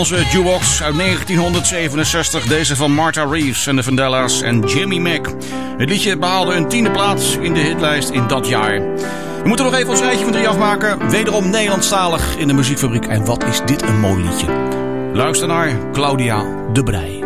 Onze jukebox uit 1967, deze van Martha Reeves en de Vandellas en Jimmy Mac. Het liedje behaalde een 10e plaats in de hitlijst in dat jaar. We moeten nog even ons rijtje van 3 afmaken. Wederom Nederlandstalig in de muziekfabriek. En wat is dit een mooi liedje. Luister naar Claudia de Breij.